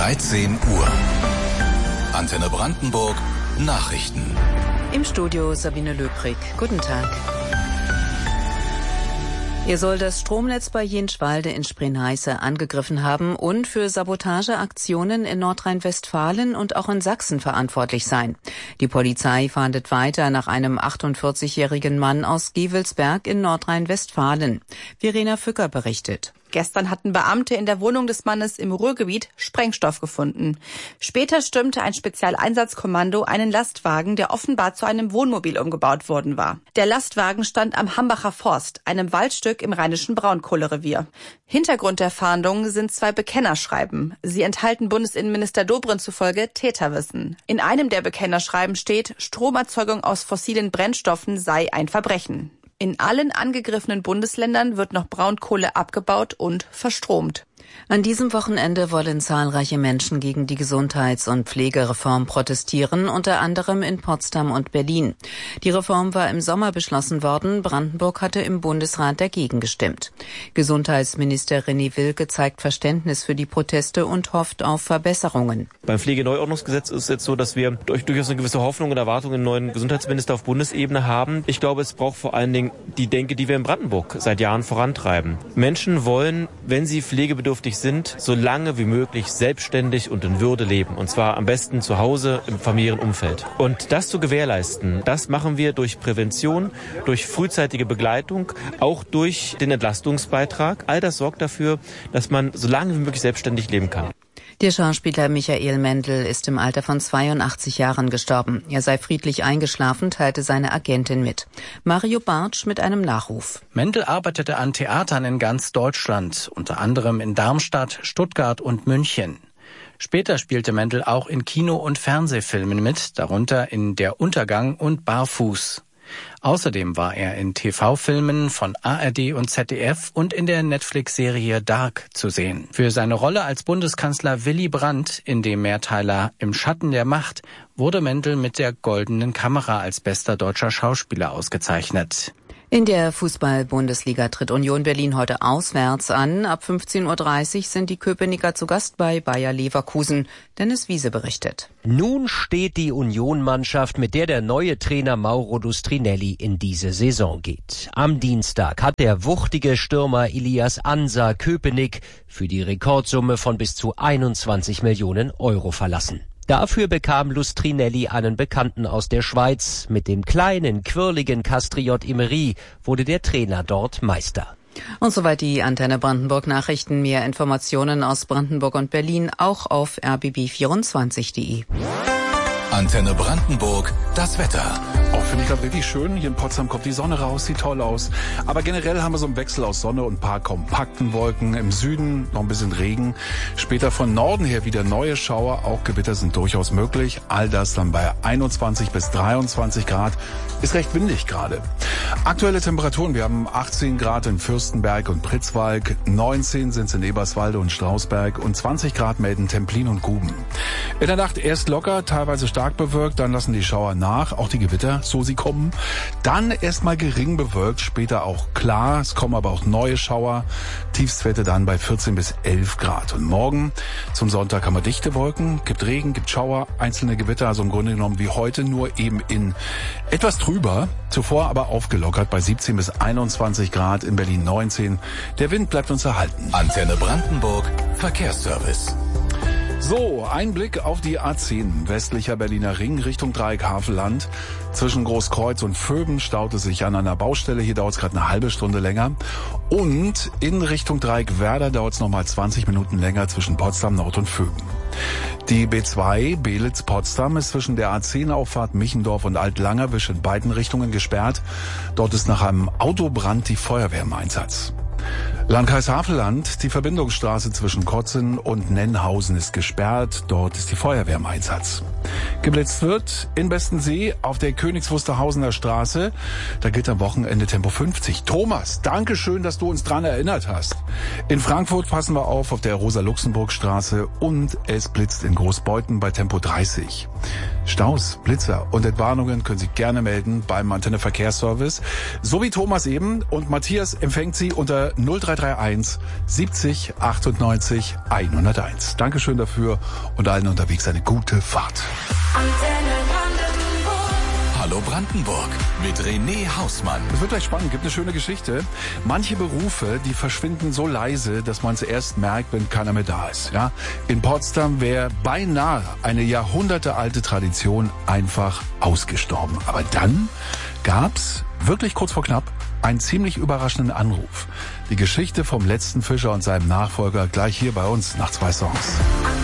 13 Uhr. Antenne Brandenburg, Nachrichten. Im Studio Sabine Löbrig. Guten Tag. Er soll das Stromnetz bei Jenschwalde in Spree-Neiße angegriffen haben und für Sabotageaktionen in Nordrhein-Westfalen und auch in Sachsen verantwortlich sein. Die Polizei fahndet weiter nach einem 48-jährigen Mann aus Gevelsberg in Nordrhein-Westfalen. Verena Fücker berichtet. Gestern hatten Beamte in der Wohnung des Mannes im Ruhrgebiet Sprengstoff gefunden. Später stürmte ein Spezialeinsatzkommando einen Lastwagen, der offenbar zu einem Wohnmobil umgebaut worden war. Der Lastwagen stand am Hambacher Forst, einem Waldstück im rheinischen Braunkohlerevier. Hintergrund der Fahndung sind 2 Bekennerschreiben. Sie enthalten Bundesinnenminister Dobrindt zufolge Täterwissen. In einem der Bekennerschreiben steht, Stromerzeugung aus fossilen Brennstoffen sei ein Verbrechen. In allen angegriffenen Bundesländern wird noch Braunkohle abgebaut und verstromt. An diesem Wochenende wollen zahlreiche Menschen gegen die Gesundheits- und Pflegereform protestieren, unter anderem in Potsdam und Berlin. Die Reform war im Sommer beschlossen worden. Brandenburg hatte im Bundesrat dagegen gestimmt. Gesundheitsminister René Wilke zeigt Verständnis für die Proteste und hofft auf Verbesserungen. Beim Pflegeneuordnungsgesetz ist es jetzt so, dass wir durchaus eine gewisse Hoffnung und Erwartung in einen neuen Gesundheitsminister auf Bundesebene haben. Ich glaube, es braucht vor allen Dingen die Denke, die wir in Brandenburg seit Jahren vorantreiben. Menschen wollen, wenn sie pflegebedürftig sind, so lange wie möglich selbstständig und in Würde leben. Und zwar am besten zu Hause im familiären Umfeld. Und das zu gewährleisten, das machen wir durch Prävention, durch frühzeitige Begleitung, auch durch den Entlastungsbeitrag. All das sorgt dafür, dass man so lange wie möglich selbstständig leben kann. Der Schauspieler Michael Mendl ist im Alter von 82 Jahren gestorben. Er sei friedlich eingeschlafen, teilte seine Agentin mit. Mario Bartsch mit einem Nachruf. Mendl arbeitete an Theatern in ganz Deutschland, unter anderem in Darmstadt, Stuttgart und München. Später spielte Mendl auch in Kino- und Fernsehfilmen mit, darunter in Der Untergang und Barfuß. Außerdem war er in TV-Filmen von ARD und ZDF und in der Netflix-Serie Dark zu sehen. Für seine Rolle als Bundeskanzler Willy Brandt in dem Mehrteiler Im Schatten der Macht wurde Mendl mit der Goldenen Kamera als bester deutscher Schauspieler ausgezeichnet. In der Fußball-Bundesliga tritt Union Berlin heute auswärts an. Ab 15:30 Uhr sind die Köpenicker zu Gast bei Bayer Leverkusen. Dennis Wiese berichtet. Nun steht die Union-Mannschaft, mit der neue Trainer Mauro Lustrinelli in diese Saison geht. Am Dienstag hat der wuchtige Stürmer Ilias Ansa Köpenick für die Rekordsumme von bis zu 21 Millionen Euro verlassen. Dafür bekam Lustrinelli einen Bekannten aus der Schweiz. Mit dem kleinen, quirligen Castriot Emery wurde der Trainer dort Meister. Und soweit die Antenne Brandenburg Nachrichten. Mehr Informationen aus Brandenburg und Berlin auch auf rbb24.de. Antenne Brandenburg, das Wetter. Auch finde ich gerade wirklich schön. Hier in Potsdam kommt die Sonne raus, sieht toll aus. Aber generell haben wir so einen Wechsel aus Sonne und ein paar kompakten Wolken. Im Süden noch ein bisschen Regen. Später von Norden her wieder neue Schauer. Auch Gewitter sind durchaus möglich. All das dann bei 21 bis 23 Grad. Ist recht windig gerade. Aktuelle Temperaturen. Wir haben 18 Grad in Fürstenberg und Pritzwalk. 19 sind es in Eberswalde und Strausberg. Und 20 Grad melden Templin und Guben. In der Nacht erst locker, teilweise stark bewölkt, dann lassen die Schauer nach, auch die Gewitter, so sie kommen. Dann erstmal gering bewölkt, später auch klar, es kommen aber auch neue Schauer. Tiefstwerte dann bei 14 bis 11 Grad. Und morgen zum Sonntag haben wir dichte Wolken, gibt Regen, gibt Schauer, einzelne Gewitter, also im Grunde genommen wie heute, nur eben in etwas trüber. Zuvor aber aufgelockert bei 17 bis 21 Grad, in Berlin 19. Der Wind bleibt uns erhalten. Antenne Brandenburg, Verkehrsservice. So, ein Blick auf die A10, westlicher Berliner Ring Richtung Dreieck Havelland. Zwischen Großkreuz und Vöben staut es sich an einer Baustelle. Hier dauert es gerade eine halbe Stunde länger. Und in Richtung Dreieck Werder dauert es nochmal 20 Minuten länger zwischen Potsdam Nord und Vöben. Die B2 Belitz-Potsdam ist zwischen der A10-Auffahrt Michendorf und Alt-Langerwisch in beiden Richtungen gesperrt. Dort ist nach einem Autobrand die Feuerwehr im Einsatz. Landkreis Havelland, die Verbindungsstraße zwischen Kotzen und Nennhausen ist gesperrt. Dort ist die Feuerwehr im Einsatz. Geblitzt wird in Bestensee auf der Königs Wusterhausener Straße. Da gilt am Wochenende Tempo 50. Thomas, danke schön, dass du uns dran erinnert hast. In Frankfurt passen wir auf der Rosa-Luxemburg-Straße und es blitzt in Großbeuthen bei Tempo 30. Staus, Blitzer und Entwarnungen können Sie gerne melden beim Antenne Verkehrsservice. So wie Thomas eben, und Matthias empfängt Sie unter 03 0331 70 98 101. Dankeschön dafür und allen unterwegs eine gute Fahrt. Hallo Brandenburg mit René Hausmann. Es wird gleich spannend, gibt eine schöne Geschichte. Manche Berufe, die verschwinden so leise, dass man es erst merkt, wenn keiner mehr da ist. Ja? In Potsdam wäre beinahe eine jahrhundertealte Tradition einfach ausgestorben. Aber dann gab's wirklich kurz vor knapp einen ziemlich überraschenden Anruf. Die Geschichte vom letzten Fischer und seinem Nachfolger gleich hier bei uns nach 2 Songs.